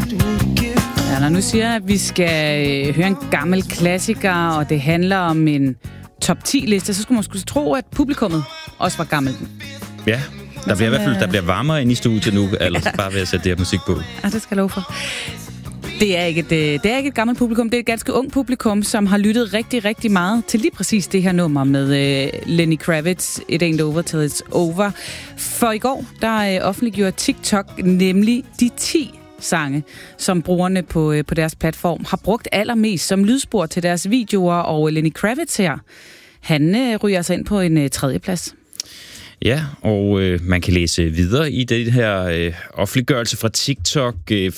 Ja, når nu siger, at vi skal høre en gammel klassiker, og det handler om en top 10-liste, så skulle man skulle tro, at publikummet også var gammelt. Ja, der bliver i hvert fald der bliver varmere inde i studiet nu, altså bare ved at sætte det her musik på. Ja, det skal jeg love for. Det er ikke et gammelt publikum, det er et ganske ung publikum, som har lyttet rigtig, rigtig meget til lige præcis det her nummer med Lenny Kravitz, It Ain't Over Till It's Over. For i går, der offentliggjorde TikTok nemlig de 10 sange, som brugerne på deres platform har brugt allermest som lydspor til deres videoer, og Lenny Kravitz her, han ryger sig ind på en 3. plads. Ja, og man kan læse videre i det her offentliggørelse fra TikTok.